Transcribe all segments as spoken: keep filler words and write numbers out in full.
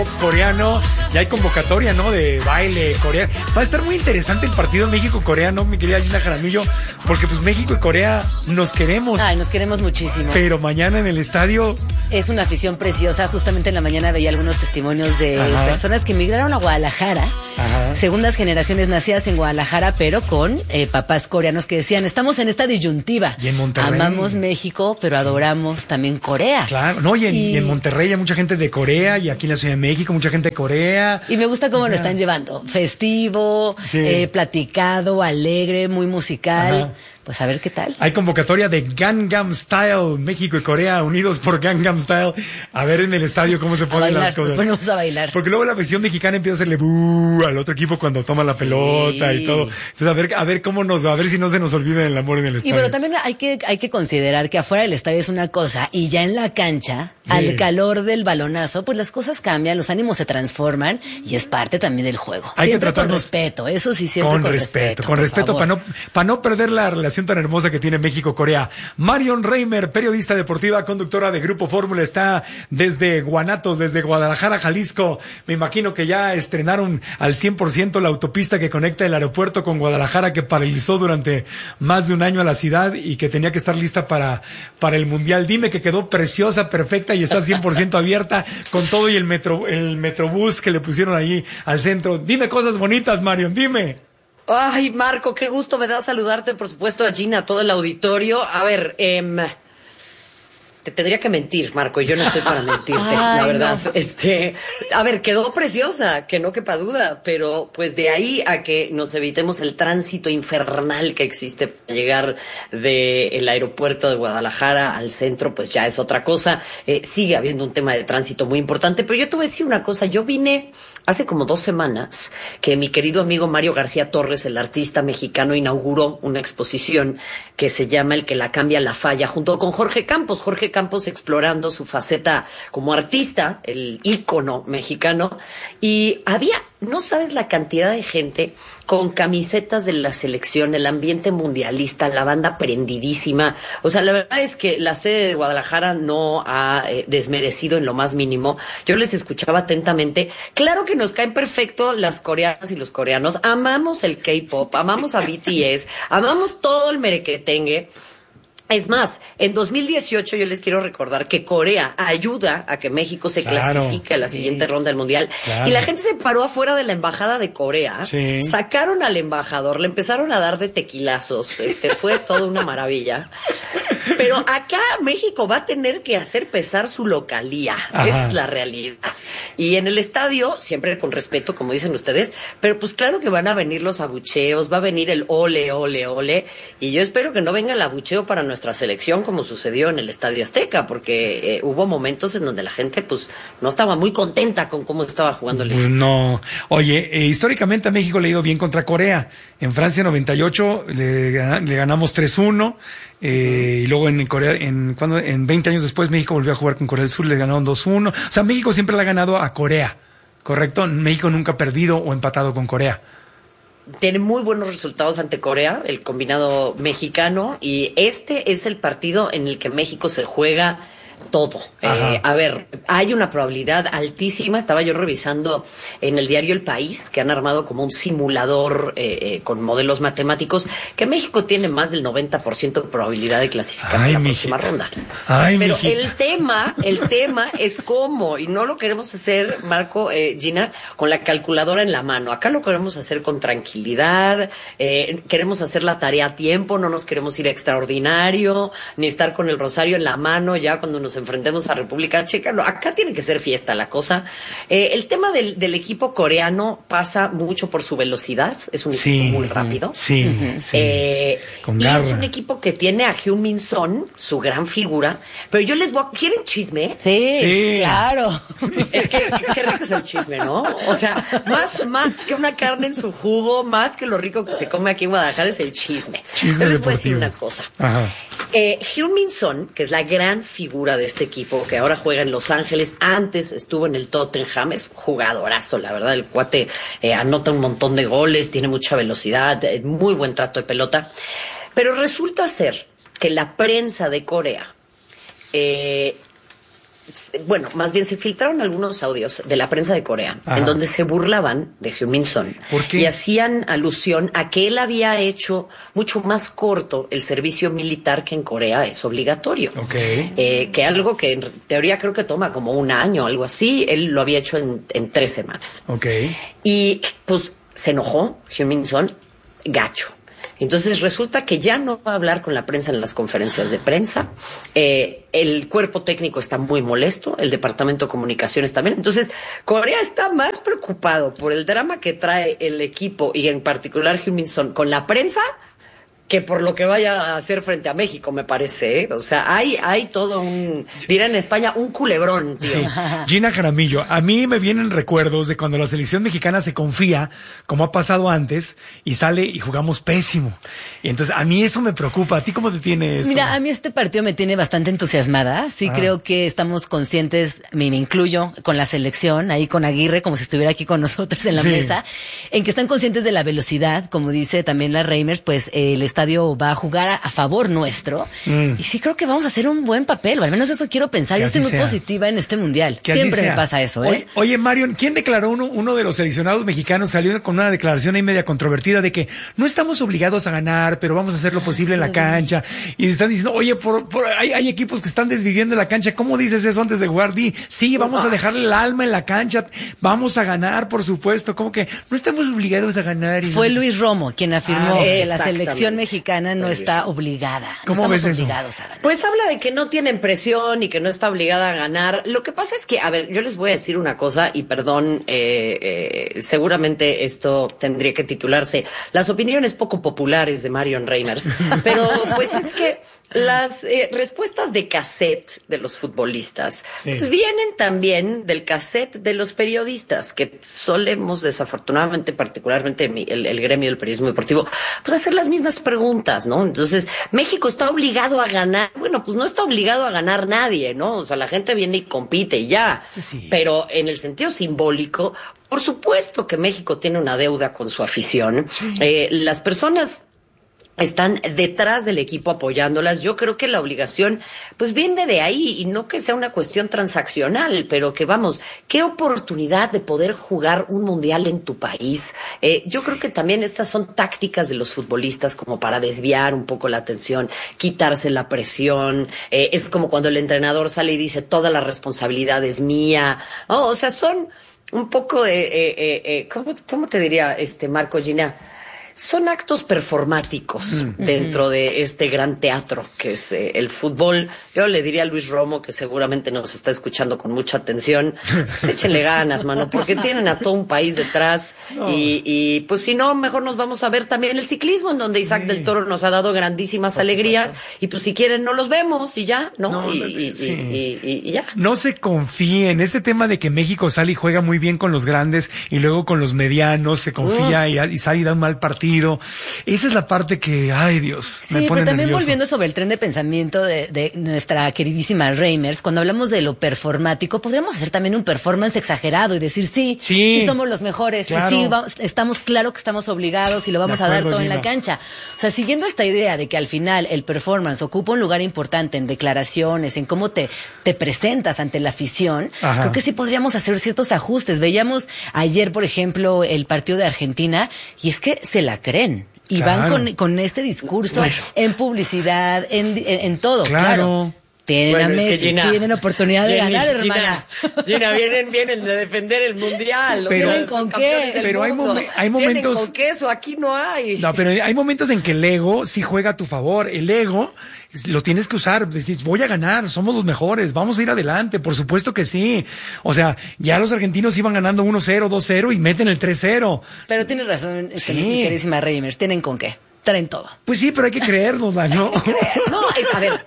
Coreano, ya hay convocatoria, ¿no? De baile coreano. Va a estar muy interesante el partido México-Corea, ¿no? Mi querida Gina Jaramillo, porque pues México y Corea nos queremos. Ay, nos queremos muchísimo. Pero mañana en el estadio... Es una afición preciosa. Justamente en la mañana veía algunos testimonios de Ajá. personas que emigraron a Guadalajara. Ajá. Segundas generaciones nacidas en Guadalajara, pero con eh, papás coreanos que decían, estamos en esta disyuntiva. Y en Monterrey. Amamos México, pero adoramos también Corea. Claro, no, y en, y... y en Monterrey hay mucha gente de Corea, y aquí en la Ciudad de México mucha gente de Corea. Y me gusta cómo o sea, lo están llevando. Festivo, sí. eh, platicado, alegre, muy musical. Ajá. Pues a ver qué tal. Hay convocatoria de Gangnam Style, México y Corea unidos por Gangnam Style. A ver en el estadio cómo se ponen bailar, las cosas. Nos ponemos a bailar. Porque luego la afición mexicana empieza a hacerle buh al otro equipo cuando toma la sí. pelota y todo. Entonces a ver, a ver cómo nos, a ver si no se nos olvida el amor en el estadio. Y bueno, también hay que, hay que considerar que afuera del estadio es una cosa y ya en la cancha, sí. al calor del balonazo, pues las cosas cambian, los ánimos se transforman y es parte también del juego. Hay siempre que tratarnos con respeto, eso sí, siempre con, con respeto. respeto Con respeto para no, para no perder la relación tan hermosa que tiene México-Corea. Marion Reimer, periodista deportiva, conductora de Grupo Fórmula, está desde Guanatos, desde Guadalajara, Jalisco. Me imagino que ya estrenaron al cien por ciento la autopista que conecta el aeropuerto con Guadalajara, que paralizó durante más de un año a la ciudad y que tenía que estar lista para, para el Mundial. Dime que quedó preciosa, perfecta y está cien por ciento abierta con todo y el metro, el metrobús que le pusieron ahí al centro. Dime cosas bonitas, Marion, dime. Ay, Marco, qué gusto me da saludarte, por supuesto, a Gina, a todo el auditorio. A ver, eh, te tendría que mentir, Marco, y yo no estoy para mentirte, Ay, la verdad. No. Este, a ver, quedó preciosa, que no quepa duda, pero pues de ahí a que nos evitemos el tránsito infernal que existe para llegar del aeropuerto de Guadalajara al centro, pues ya es otra cosa. Eh, sigue habiendo un tema de tránsito muy importante, pero yo te voy a decir una cosa, yo vine hace como dos semanas que mi querido amigo Mario García Torres, el artista mexicano, inauguró una exposición que se llama El que la cambia la falla, junto con Jorge Campos. Jorge Campos explorando su faceta como artista, el ícono mexicano, y había, no sabes la cantidad de gente con camisetas de la selección, el ambiente mundialista, la banda prendidísima. O sea, la verdad es que la sede de Guadalajara no ha eh, desmerecido en lo más mínimo. Yo les escuchaba atentamente. Claro que nos caen perfecto las coreanas y los coreanos. Amamos el K-pop, amamos a B T S, amamos todo el merequetengue. Es más, en dos mil dieciocho yo les quiero recordar que Corea ayuda a que México se claro, clasifique a la sí. siguiente ronda del Mundial. Claro. Y la gente se paró afuera de la embajada de Corea, sí. sacaron al embajador, le empezaron a dar de tequilazos, este, fue toda una maravilla. Pero acá México va a tener que hacer pesar su localía, Ajá. esa es la realidad. Y en el estadio, siempre con respeto, como dicen ustedes, pero pues claro que van a venir los abucheos, va a venir el ole, ole, ole, y yo espero que no venga el abucheo para nuestra nuestra selección como sucedió en el Estadio Azteca, porque eh, hubo momentos en donde la gente pues no estaba muy contenta con cómo estaba jugando el pues equipo. No, oye, eh, históricamente a México le ha ido bien contra Corea. En Francia noventa y ocho le, le ganamos tres uno, eh, uh-huh. y luego en Corea, en cuando en veinte años después México volvió a jugar con Corea del Sur, le ganaron dos uno. O sea, México siempre le ha ganado a Corea, ¿correcto? México nunca ha perdido o empatado con Corea. Tiene muy buenos resultados ante Corea, el combinado mexicano, y este es el partido en el que México se juega todo. Eh, a ver, hay una probabilidad altísima, estaba yo revisando en el diario El País, que han armado como un simulador eh, eh, con modelos matemáticos, que México tiene más del noventa por ciento de probabilidad de clasificarse Ay, a la próxima ronda. Ay, Pero mijita. el tema, el tema es cómo, y no lo queremos hacer, Marco, eh, Gina, con la calculadora en la mano. Acá lo queremos hacer con tranquilidad, eh, queremos hacer la tarea a tiempo, no nos queremos ir a extraordinario, ni estar con el rosario en la mano ya cuando nos enfrentemos a República Checa. No, acá tiene que ser fiesta la cosa. Eh, el tema del, del equipo coreano pasa mucho por su velocidad. Es un sí, equipo muy rápido. Sí, uh-huh. sí. Eh, Con y garra. es un equipo que tiene a Heung-min Son, su gran figura. Pero yo les voy a... ¿Quieren chisme? Sí, sí. claro. Es que qué rico es el chisme, ¿no? O sea, más, más que una carne en su jugo, más que lo rico que se come aquí en Guadalajara es el chisme. Chisme Pero les deportivo. voy a decir una cosa. Ajá. Eh, Heung-min Son, que es la gran figura de este equipo, que ahora juega en Los Ángeles, antes estuvo en el Tottenham, es jugadorazo, la verdad, el cuate eh, anota un montón de goles, tiene mucha velocidad, eh, muy buen trato de pelota, pero resulta ser que la prensa de Corea eh, bueno, más bien se filtraron algunos audios de la prensa de Corea, ajá, en donde se burlaban de Heung-min Son. ¿Por qué? Y hacían alusión a que él había hecho mucho más corto el servicio militar, que en Corea es obligatorio. Okay. Eh, que algo que en teoría creo que toma como un año o algo así, él lo había hecho en, en tres semanas. Okay. Y pues se enojó Heung-min Son, gacho. Entonces resulta que ya no va a hablar con la prensa en las conferencias de prensa. Eh, el cuerpo técnico está muy molesto, el departamento de comunicaciones también. Entonces Corea está más preocupado por el drama que trae el equipo y en particular Heung-min Son con la prensa que por lo que vaya a hacer frente a México, me parece, ¿eh? O sea, hay, hay todo un, dirá en España, un culebrón, tío. Sí. Gina Jaramillo, a mí me vienen recuerdos de cuando la selección mexicana se confía, como ha pasado antes, y sale y jugamos pésimo. Y entonces, a mí eso me preocupa. ¿A ti cómo te tiene esto? Mira, a mí este partido me tiene bastante entusiasmada. Sí, ah. creo que estamos conscientes, me, me incluyo con la selección, ahí con Aguirre, como si estuviera aquí con nosotros en la sí. mesa, en que están conscientes de la velocidad, como dice también la Reimers, pues eh, el estadio va a jugar a, a favor nuestro. Mm. Y sí creo que vamos a hacer un buen papel, o al menos eso quiero pensar. Que Yo estoy muy sea. positiva en este mundial. Que Siempre me pasa eso, ¿eh? Oye, oye Marion, ¿quién declaró uno, uno de los seleccionados mexicanos? Salió con una declaración ahí media controvertida de que no estamos obligados a ganar, pero vamos a hacer lo posible en la cancha. Y están diciendo, oye, por, por, hay, hay equipos que están desviviendo la cancha. ¿Cómo dices eso antes de jugar? Di, sí, vamos a dejarle el alma en la cancha. Vamos a ganar, por supuesto. ¿Cómo que no estamos obligados a ganar? Y Fue no... Luis Romo quien afirmó ah, que la selección mexicana no está obligada. ¿Cómo no ves eso? Obligados a ganar. Pues habla de que no tienen presión y que no está obligada a ganar. Lo que pasa es que, a ver, yo les voy a decir una cosa y perdón, eh, eh, seguramente esto tendría que titularse las opiniones poco populares de Marion Reimers, pero pues es que las eh, respuestas de cassette de los futbolistas sí. pues vienen también del cassette de los periodistas, que solemos desafortunadamente, particularmente el, el gremio del periodismo deportivo, pues hacer las mismas preguntas, ¿no? Entonces, México está obligado a ganar. Bueno, pues no está obligado a ganar nadie, ¿no? O sea, la gente viene y compite y ya. Sí. Pero en el sentido simbólico, por supuesto que México tiene una deuda con su afición. Sí. Eh, las personas están detrás del equipo apoyándolas. Yo creo que la obligación pues viene de ahí y no que sea una cuestión transaccional, pero que vamos, qué oportunidad de poder jugar un mundial en tu país. Eh, yo creo que también estas son tácticas de los futbolistas como para desviar un poco la atención, quitarse la presión. Eh, es como cuando el entrenador sale y dice toda la responsabilidad es mía. Oh, o sea, son un poco de, eh, eh, eh, ¿cómo, cómo te diría este Marco, Gina? Son actos performáticos mm. dentro de este gran teatro que es eh, el fútbol. Yo le diría a Luis Romo, que seguramente nos está escuchando con mucha atención, pues échenle ganas, mano, porque tienen a todo un país detrás. No. Y, y pues si no, mejor nos vamos a ver también el ciclismo, en donde Isaac sí. del Toro nos ha dado grandísimas Por alegrías. Supuesto. Y pues si quieren, no los vemos y ya, ¿no? no y, y, sí. y, y, y ya. No se confíen. Este tema de que México sale y juega muy bien con los grandes y luego con los medianos, se confía uh. y, y sale y da un mal partido. Esa es la parte que, ay Dios, sí, me pone pero también nervioso. Volviendo sobre el tren de pensamiento de, de nuestra queridísima Reimers, cuando hablamos de lo performático, podríamos hacer también un performance exagerado y decir sí, sí, sí somos los mejores, claro. y sí, vamos, estamos claro que estamos obligados y lo vamos acuerdo, a dar todo Gina. En la cancha. O sea, siguiendo esta idea de que al final el performance ocupa un lugar importante en declaraciones, en cómo te, te presentas ante la afición, Ajá. creo que sí podríamos hacer ciertos ajustes. Veíamos ayer, por ejemplo, el partido de Argentina y es que se la creen. Y claro. van con, con este discurso bueno. en publicidad, en, en, en todo, claro. claro. Tienen bueno, a Messi, es que Gina, tienen oportunidad de Jenny, ganar, hermana. Gina, Gina, vienen, vienen de defender el mundial. Pero, ¿tienen con qué? Pero hay, mom hay momentos... ¿Tienen con queso? Aquí no hay. No, pero hay momentos en que el ego sí juega a tu favor. El ego lo tienes que usar. Decir, voy a ganar, somos los mejores, vamos a ir adelante. Por supuesto que sí. O sea, ya los argentinos iban ganando uno cero, dos cero y meten el tres cero. Pero tienes razón, sí. mi queridísima Reimers. ¿Tienen con qué? Traen todo. Pues sí, pero hay que creernos, ¿no? No, a ver,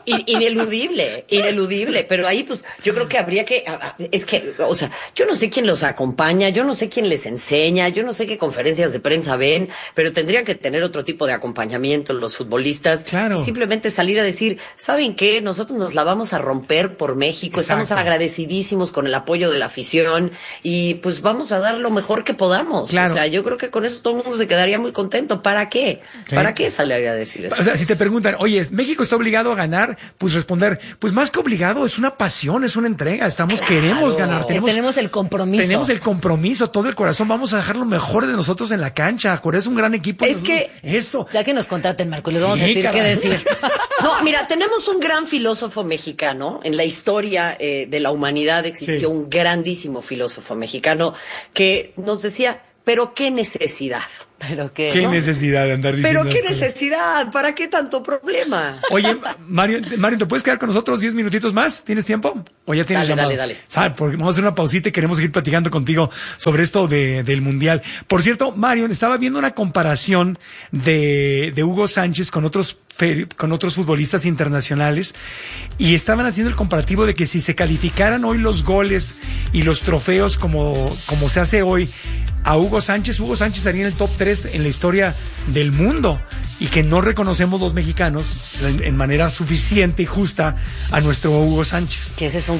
ineludible, ineludible, pero ahí pues yo creo que habría que, es que, o sea, yo no sé quién los acompaña, yo no sé quién les enseña, yo no sé qué conferencias de prensa ven, pero tendrían que tener otro tipo de acompañamiento los futbolistas. Claro. Y simplemente salir a decir, ¿saben qué? Nosotros nos la vamos a romper por México, Exacto. estamos agradecidísimos con el apoyo de la afición y pues vamos a dar lo mejor que podamos. Claro. O sea, yo creo que con eso todo el mundo se quedaría muy contento. ¿Para qué? Sí. ¿Para qué saldría a decir eso? O sea, si te preguntan, oye, ¿México está obligado a ganar? Pues responder, pues más que obligado, es una pasión, es una entrega. Estamos, claro, queremos ganar. Tenemos, tenemos el compromiso. Tenemos el compromiso, todo el corazón. Vamos a dejar lo mejor de nosotros en la cancha. Corea es un gran equipo. Es que, eso. Ya que nos contraten, Marco, les vamos sí, a decir caray. qué decir. No, mira, tenemos un gran filósofo mexicano. En la historia eh, de la humanidad existió sí. un grandísimo filósofo mexicano que nos decía, pero qué necesidad. ¿Pero qué? ¿Qué ¿no? necesidad de andar diciendo ¿Pero qué necesidad? ¿Para qué tanto problema? Oye, Mario, Mario, ¿te puedes quedar con nosotros diez minutitos más? ¿Tienes tiempo? ¿O ya tienes dale, llamado? Dale, dale, ¿Sabes? Porque vamos a hacer una pausita y queremos seguir platicando contigo sobre esto de, del Mundial. Por cierto, Mario, estaba viendo una comparación de, de Hugo Sánchez con otros con otros futbolistas internacionales y estaban haciendo el comparativo de que si se calificaran hoy los goles y los trofeos como, como se hace hoy a Hugo Sánchez, Hugo Sánchez estaría en el top tres en la historia del mundo y que no reconocemos los mexicanos en, en manera suficiente y justa a nuestro Hugo Sánchez. Que ese es un